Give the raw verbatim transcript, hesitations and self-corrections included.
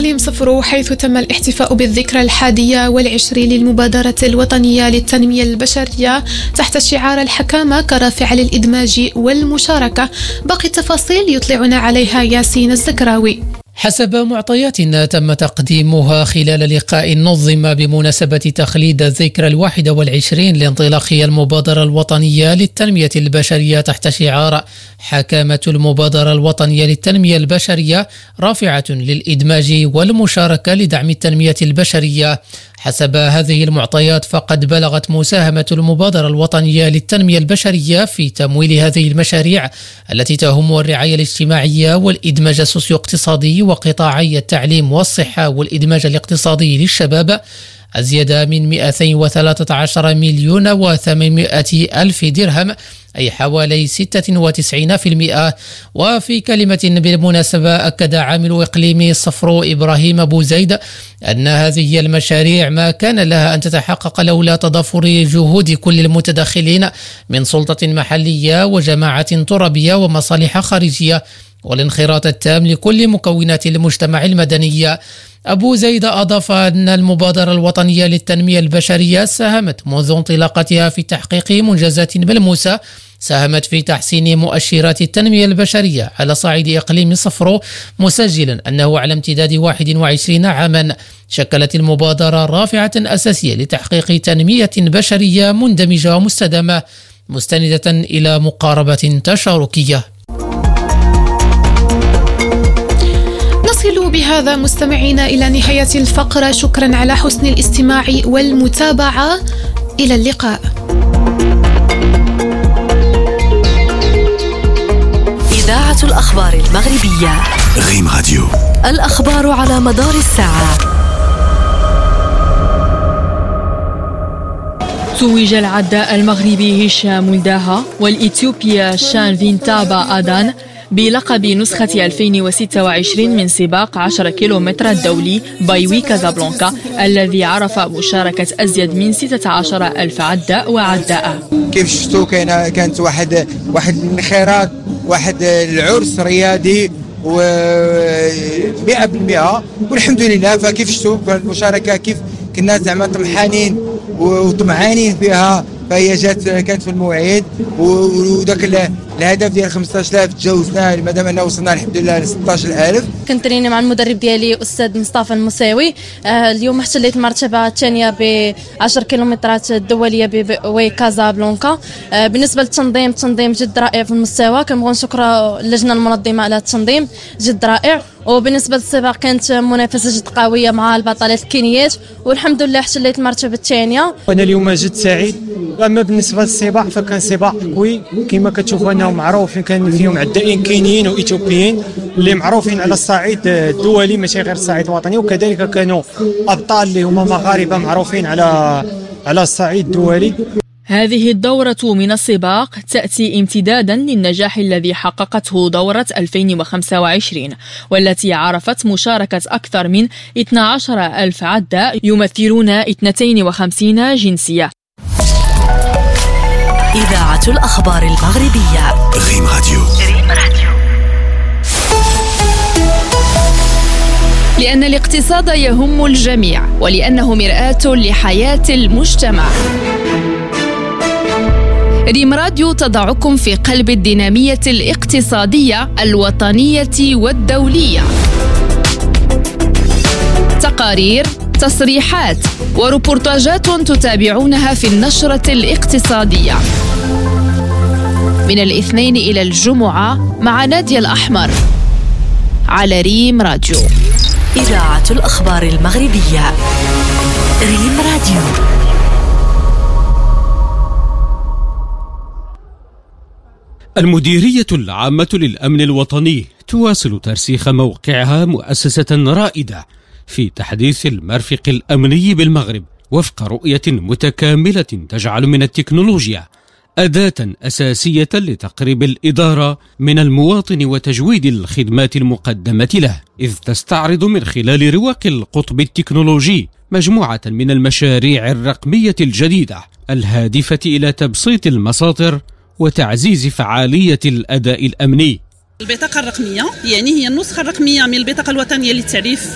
إقليم صفرو، حيث تم الاحتفاء بالذكرى الحادية والعشرين للمبادرة الوطنية للتنمية البشرية تحت شعار الحكامة كرافعة للإدماج والمشاركة. باقي التفاصيل يطلعنا عليها ياسين الزكراوي. حسب معطيات تم تقديمها خلال لقاء نظم بمناسبة تخليد الذكرى الواحدة والعشرين لانطلاق المبادرة الوطنية للتنمية البشرية تحت شعار حكامة المبادرة الوطنية للتنمية البشرية رافعة للإدماج والمشاركة لدعم التنمية البشرية. حسب هذه المعطيات فقد بلغت مساهمة المبادرة الوطنية للتنمية البشرية في تمويل هذه المشاريع التي تهم الرعاية الاجتماعية والإدماج السوسيو-اقتصادي وقطاعي التعليم والصحة والإدماج الاقتصادي للشباب أزيد من مئتين وثلاثة عشر مليون وثمانمائة ألف درهم، أي حوالي ستة وتسعين بالمئة. وفي كلمة بالمناسبة أكد عامل إقليم صفرو إبراهيم أبو زيد أن هذه المشاريع ما كان لها أن تتحقق لولا تضافر جهود كل المتدخلين من سلطة محلية وجماعة ترابية ومصالح خارجية والانخراط التام لكل مكونات المجتمع المدني. أبو زيد أضاف أن المبادرة الوطنية للتنمية البشرية ساهمت منذ انطلاقتها في تحقيق منجزات ملموسة، ساهمت في تحسين مؤشرات التنمية البشرية على صعيد إقليم صفرو، مسجلا أنه على امتداد واحد وعشرين عاما شكلت المبادرة رافعة أساسية لتحقيق تنمية بشرية مندمجة ومستدامة مستندة إلى مقاربة تشاركية. نصل بهذا مستمعينا إلى نهاية الفقرة. شكرا على حسن الاستماع والمتابعة، إلى اللقاء. إذاعة الأخبار المغربية ريم راديو، الأخبار على مدار الساعة. توج العداء المغربي هشام ولداها والإثيوبيا شان فينتابا آدان بلقب نسخة ألفين وستة وعشرين من سباق عشرة كيلومتر الدولي بايوي كازابلانكا، الذي عرف مشاركة أزيد من ستة عشر ألف عداء وعداءة. كيف شفتوا كان كانت واحد واحد الانخراط، واحد العرس رياضي ومئة بالمئة، والحمد لله. فكيف شفتوا المشاركة، كيف كنا زعما طمحانين وطمعانين فيها، فهي جات كانت في الموعد، وداك الهدف ديال خمسطاش ألف تجاوزناه مادام اننا وصلنا الحمد لله ل ستطاش ألف. كنت تريني مع المدرب ديالي استاذ مصطفى المساوي. آه اليوم احتليت المرتبه الثانيه ب عشرة كيلومترات الدوليه بوي كازابلانكا. آه بالنسبه للتنظيم، التنظيم جد رائع في المستوى، كنبغوا نشكر اللجنه المنظمه على التنظيم جد رائع. وبالنسبه للسباق كانت منافسه جد قويه مع البطلات الكينيات، والحمد لله احتليت المرتبه الثانيه. وانا اليوم جد سعيد. اما بالنسبه للسباق فكان سباق قوي كما كتشوفوا انهم معروفين، كان فيهم عدائين كينيين واثيوبيين اللي معروفين على الصعيد الدولي ماشي غير الصعيد الوطني، وكذلك كانوا ابطال اللي هما مغاربه معروفين على على الصعيد الدولي. هذه الدورة من السباق تأتي امتدادا للنجاح الذي حققته دورة ألفين وخمسة وعشرين، والتي عرفت مشاركة أكثر من اثني عشر ألف عداء يمثلون اثنتين وخمسين جنسية. إذاعة الأخبار المغربية ريم راديو. ريم راديو. لأن الاقتصاد يهم الجميع، ولأنه مرآة لحياة المجتمع. ريم راديو تضعكم في قلب الدينامية الاقتصادية الوطنية والدولية. تقارير، تصريحات وريبورتاجات تتابعونها في النشرة الاقتصادية من الاثنين إلى الجمعة مع نادية الأحمر على ريم راديو. إذاعة الأخبار المغربية ريم راديو. المديرية العامة للأمن الوطني تواصل ترسيخ موقعها مؤسسة رائدة في تحديث المرفق الأمني بالمغرب وفق رؤية متكاملة تجعل من التكنولوجيا أداة أساسية لتقريب الإدارة من المواطن وتجويد الخدمات المقدمة له، إذ تستعرض من خلال رواق القطب التكنولوجي مجموعة من المشاريع الرقمية الجديدة الهادفة إلى تبسيط المساطر وتعزيز فعالية الأداء الأمني. البطاقة الرقمية يعني هي النسخة الرقمية من البطاقة الوطنية للتعريف